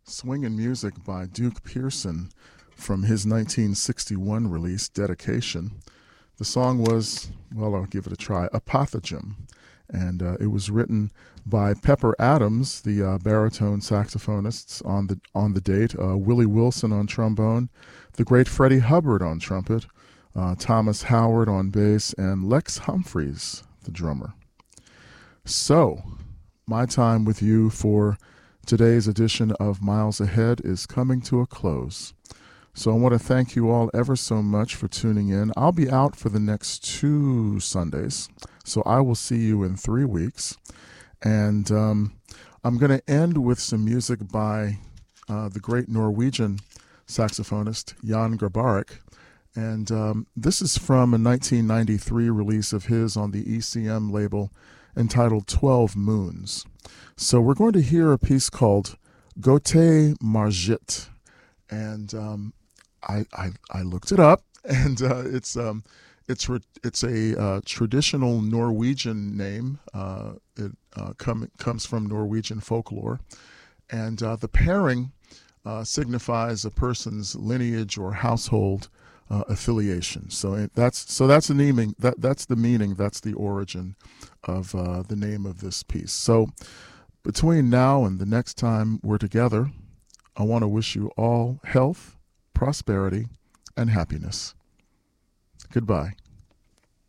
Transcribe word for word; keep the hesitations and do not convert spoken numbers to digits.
Swingin' Music by Duke Pearson from his nineteen sixty-one release, Dedication. The song was, well, I'll give it a try, Apothegm. And uh, it was written by Pepper Adams, the uh, baritone saxophonists on the on the date, uh, Willie Wilson on trombone, the great Freddie Hubbard on trumpet, uh, Thomas Howard on bass, and Lex Humphreys, the drummer. So, my time with you for today's edition of Miles Ahead is coming to a close. So I want to thank you all ever so much for tuning in. I'll be out for the next two Sundays, so I will see you in three weeks. And um, I'm going to end with some music by uh, the great Norwegian saxophonist Jan Garbarek. And um, this is from a nineteen ninety-three release of his on the E C M label entitled twelve Moons. So we're going to hear a piece called Gote Margit. And um, I, I I looked it up, and uh, it's um it's re- it's a uh, traditional Norwegian name. Uh, it uh, come, comes from Norwegian folklore, and uh, the pairing uh, signifies a person's lineage or household uh, affiliation. So it, that's so that's the naming that that's the meaning. That's the origin of uh, the name of this piece. So between now and the next time we're together, I want to wish you all health, prosperity, and happiness. Goodbye.